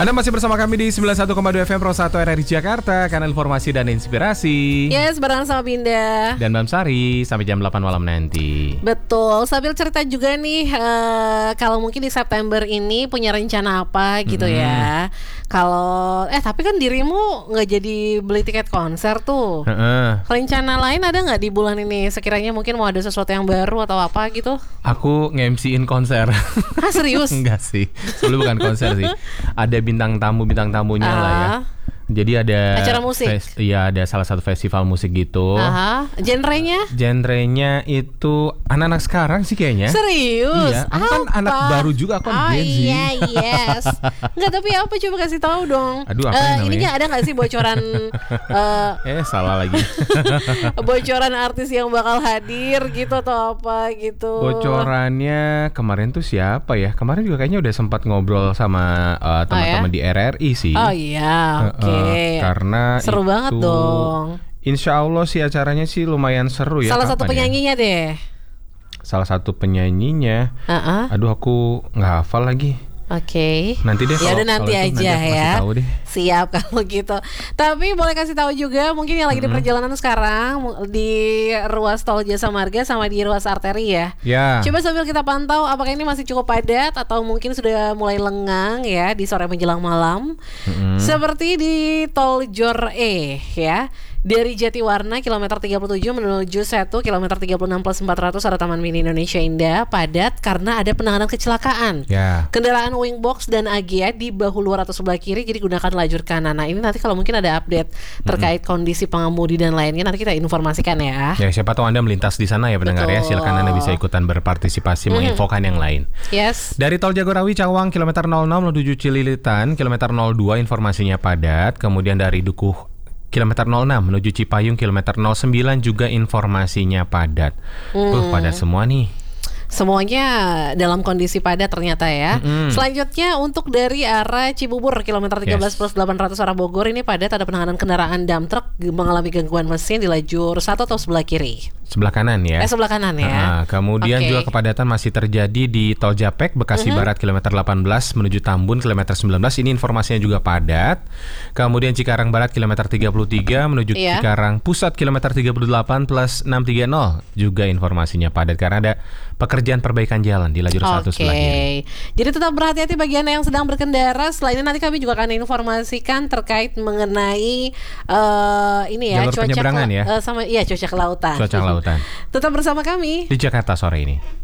Anda masih bersama kami di 91,2 FM Pro 1 RRI Jakarta, kanal informasi dan inspirasi. Yes, barengan sama Binda dan Bam Sari sampai jam 8 malam nanti. Betul, sambil cerita juga nih kalau mungkin di September ini punya rencana apa gitu ya. Kalau tapi kan dirimu nggak jadi beli tiket konser tuh. Rencana lain ada nggak di bulan ini? Sekiranya mungkin mau ada sesuatu yang baru atau apa gitu? Aku nge-MC-in konser. Ah, serius? Enggak sih, sebelum bukan konser sih. Ada bintang tamunya lah ya. Jadi ada acara musik. Iya, ada salah satu festival musik gitu. Genrenya itu anak-anak sekarang sih kayaknya. Serius? Iya, aku kan anak baru juga, aku kan Gen Z. Iya, yes. Enggak, tapi apa, coba kasih tahu dong. Aduh, apa namanya? Ininya ada nggak sih bocoran? Salah lagi. Bocoran artis yang bakal hadir gitu atau apa gitu? Bocorannya kemarin tuh siapa ya? Kemarin juga kayaknya udah sempat ngobrol sama teman-teman di RRI sih. Oh iya, oke. Karena seru banget dong. Insya Allah sih acaranya sih lumayan seru ya. Salah satu penyanyinya deh. Salah satu penyanyinya. Aduh, aku nggak hafal lagi. Oke. Nanti deh. Ya udah nanti aja ya. Siap kalau gitu. Tapi boleh kasih tahu juga mungkin yang lagi di perjalanan sekarang di ruas tol Jasa Marga sama di ruas arteri ya. Ya. Coba sambil kita pantau apakah ini masih cukup padat atau mungkin sudah mulai lengang ya di sore menjelang malam. Seperti di tol Jor E ya. Dari Jatiwarna kilometer 37 menuju Setu kilometer 36 plus 400 ada Taman Mini Indonesia Indah padat karena ada penanganan kecelakaan. Kendaraan Wingbox dan Agya di bahu luar atau sebelah kiri, jadi gunakan lajur kanan. Nah ini nanti kalau mungkin ada update terkait kondisi pengemudi dan lainnya nanti kita informasikan ya. Ya siapa tahu Anda melintas di sana ya pendengar ya, silakan Anda bisa ikutan berpartisipasi menginfokan yang lain. Yes. Dari tol Jagorawi Cawang kilometer 00 menuju Cililitan kilometer 02 informasinya padat. Kemudian dari Dukuh kilometer 06 menuju Cipayung kilometer 09 juga informasinya padat. Padat semua nih. Semuanya dalam kondisi padat ternyata ya. Selanjutnya untuk dari arah Cibubur kilometer 13 plus 800 arah Bogor ini padat, ada penanganan kendaraan dump truck mengalami gangguan mesin di lajur 1 atau sebelah kiri. Sebelah kanan ya. Sebelah kanan ya. Kemudian juga kepadatan masih terjadi di Tol Japek Bekasi Barat kilometer 18 menuju Tambun kilometer 19. Ini informasinya juga padat. Kemudian Cikarang Barat kilometer 33 menuju Cikarang Pusat kilometer 38 plus 630 juga informasinya padat karena ada pekerjaan perbaikan jalan di lajur 1 sebelah kiri. Jadi tetap berhati-hati bagi Anda yang sedang berkendara. Selain itu nanti kami juga akan informasikan terkait mengenai ini ya, jalur penyeberangan ya. Sama cuaca kelautan. Cuaca lautan. Tetap bersama kami di Jakarta sore ini.